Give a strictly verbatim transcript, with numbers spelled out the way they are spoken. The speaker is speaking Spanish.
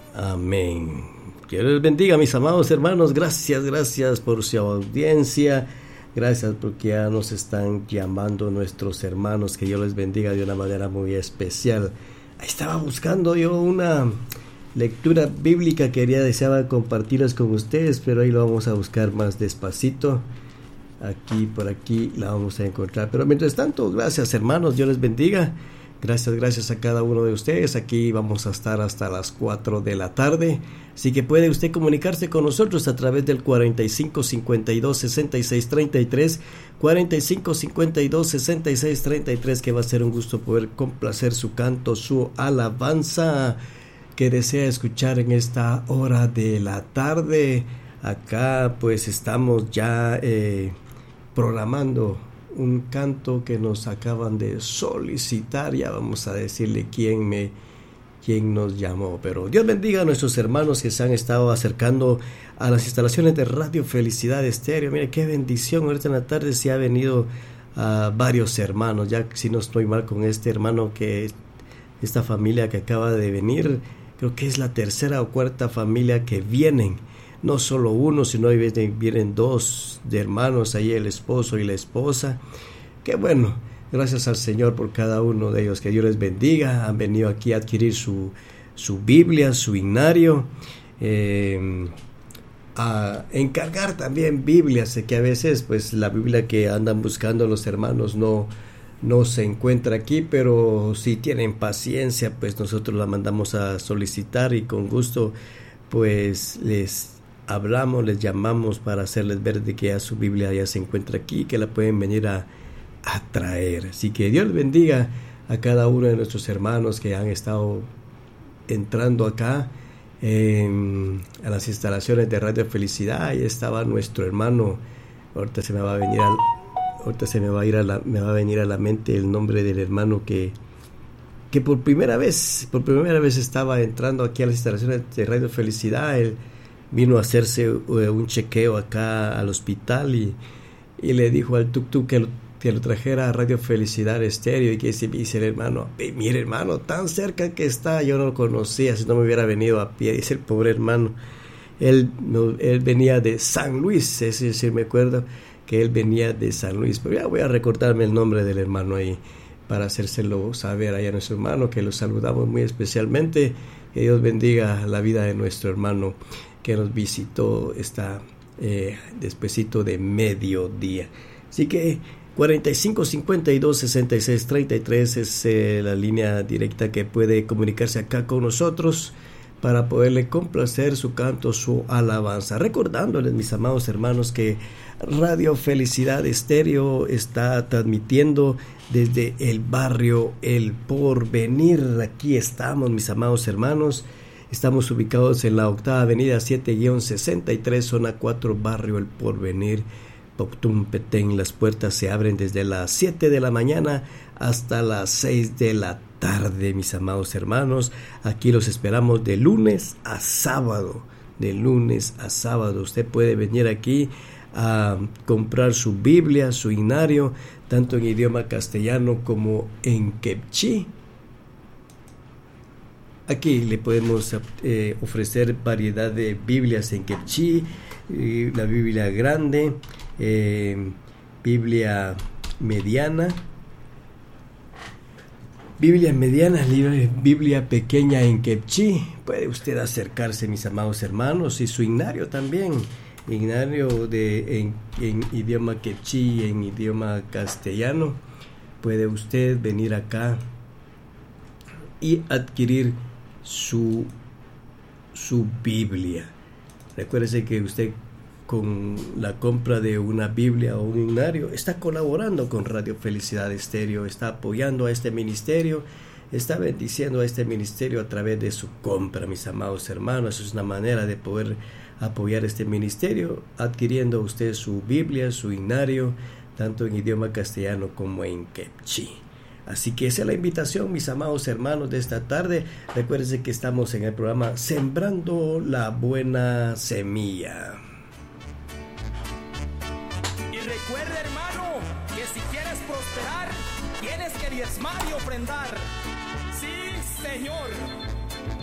Amén. Que Dios les bendiga, mis amados hermanos. Gracias, gracias por su audiencia. Gracias porque ya nos están llamando nuestros hermanos. Que Dios les bendiga de una manera muy especial. Ahí estaba buscando yo una lectura bíblica. Quería, deseaba compartirlas con ustedes, pero ahí lo vamos a buscar más despacito. Aquí, por aquí la vamos a encontrar. Pero mientras tanto, gracias hermanos, Dios les bendiga. Gracias, gracias a cada uno de ustedes. Aquí vamos a estar hasta las cuatro de la tarde. Así que puede usted comunicarse con nosotros a través del cuarenta y cinco cincuenta y dos sesenta y seis treinta y tres. cuarenta y cinco cincuenta y dos sesenta y seis treinta y tres, que va a ser un gusto poder complacer su canto, su alabanza que desea escuchar en esta hora de la tarde. Acá pues estamos ya eh, programando un canto que nos acaban de solicitar. Ya vamos a decirle quién me quién nos llamó, pero Dios bendiga a nuestros hermanos que se han estado acercando a las instalaciones de Radio Felicidad Estéreo. Mire qué bendición, ahorita en la tarde se ha venido a uh, varios hermanos. Ya si no estoy mal con este hermano, que esta familia que acaba de venir, creo que es la tercera o cuarta familia que vienen. No solo uno, sino vienen, vienen dos de hermanos, ahí el esposo y la esposa. Qué bueno, gracias al Señor por cada uno de ellos, que Dios les bendiga. Han venido aquí a adquirir su, su Biblia, su himnario, eh, a encargar también Biblias. Sé que a veces pues la Biblia que andan buscando los hermanos no, no se encuentra aquí, pero si tienen paciencia, pues nosotros la mandamos a solicitar y con gusto pues les hablamos, les llamamos para hacerles ver de que ya su Biblia ya se encuentra aquí, que la pueden venir a, a traer. Así que Dios bendiga a cada uno de nuestros hermanos que han estado entrando acá en, a las instalaciones de Radio Felicidad. Ahí estaba nuestro hermano, ahorita se me va a venir al, ahorita se me va a ir a la, me va a venir a la mente el nombre del hermano que que por primera vez, por primera vez estaba entrando aquí a las instalaciones de Radio Felicidad. Él vino a hacerse un chequeo acá al hospital y, y le dijo al tuk-tuk que lo, que lo trajera a Radio Felicidad Estéreo. Y que dice, dice el hermano, mire hermano, tan cerca que está, yo no lo conocía, si no me hubiera venido a pie. Dice el pobre hermano, él, no, él venía de San Luis, es decir, me acuerdo que él venía de San Luis, pero ya voy a recordarme el nombre del hermano ahí para hacérselo saber allá a nuestro hermano, que lo saludamos muy especialmente. Que Dios bendiga la vida de nuestro hermano que nos visitó esta eh, despuesito de mediodía. Así que cuarenta y cinco cincuenta y dos sesenta y seis treinta y tres es eh, la línea directa que puede comunicarse acá con nosotros para poderle complacer su canto, su alabanza. Recordándoles, mis amados hermanos, que Radio Felicidad Estéreo está transmitiendo desde el barrio El Porvenir. Aquí estamos, mis amados hermanos. Estamos ubicados en la octava avenida siete sesenta y tres, zona cuatro, barrio El Porvenir, Poptún, Petén. Las puertas se abren desde las siete de la mañana hasta las seis de la tarde, mis amados hermanos. Aquí los esperamos de lunes a sábado. De lunes a sábado. Usted puede venir aquí a comprar su Biblia, su himnario, tanto en idioma castellano como en quechí. Aquí le podemos eh, ofrecer variedad de Biblias en quechí, eh, la Biblia grande, eh, Biblia mediana, Biblia mediana, Biblia pequeña en quechí. Puede usted acercarse, mis amados hermanos, y su himnario también, himnario de, en, en idioma quechí, en idioma castellano. Puede usted venir acá y adquirir su, su Biblia. Recuérdese que usted, con la compra de una Biblia o un himnario, está colaborando con Radio Felicidad Estéreo, está apoyando a este ministerio, está bendiciendo a este ministerio a través de su compra, mis amados hermanos. Es una manera de poder apoyar este ministerio, adquiriendo usted su Biblia, su himnario, tanto en idioma castellano como en quechí. Así que esa es la invitación, mis amados hermanos, de esta tarde. Recuérdense que estamos en el programa Sembrando la Buena Semilla. Y recuerda, hermano, que si quieres prosperar, tienes que diezmar y ofrendar. Sí, Señor.